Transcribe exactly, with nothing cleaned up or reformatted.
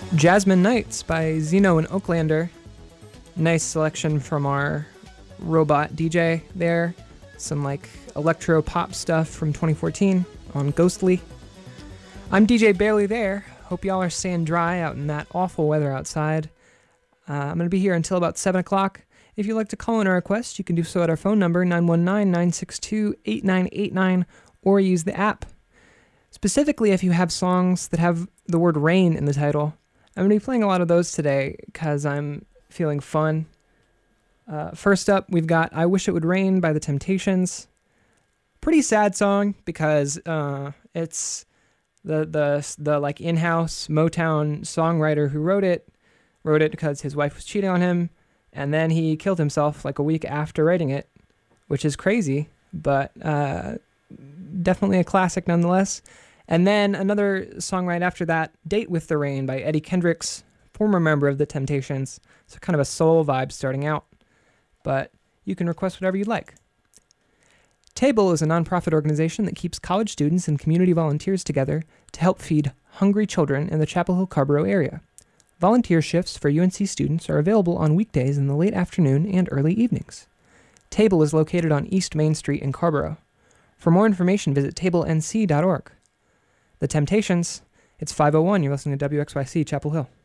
Jasmine Nights by Zeno and Oaklander. Nice selection from our robot D J there. Some like electro pop stuff from twenty fourteen on Ghostly. I'm D J Barely There. Hope y'all are staying dry out in that awful weather outside. Uh, I'm going to be here until about seven o'clock. If you'd like to call in a request, you can do so at our phone number, nine one nine, nine six two, eight nine eight nine, or use the app. Specifically, if you have songs that have the word rain in the title, I'm going to be playing a lot of those today because I'm feeling fun. Uh, first up, we've got I Wish It Would Rain by The Temptations. Pretty sad song because uh, it's the, the, the like in-house Motown songwriter who wrote it, wrote it because his wife was cheating on him, and then he killed himself like a week after writing it, which is crazy, but uh, definitely a classic nonetheless. And then another song right after that, Date with the Rain by Eddie Kendricks, former member of The Temptations. So kind of a soul vibe starting out. But you can request whatever you'd like. Table is a nonprofit organization that keeps college students and community volunteers together to help feed hungry children in the Chapel Hill-Carrboro area. Volunteer shifts for U N C students are available on weekdays in the late afternoon and early evenings. Table is located on East Main Street in Carrboro. For more information, visit table n c dot org. The Temptations, it's five oh one, you're listening to W X Y C Chapel Hill.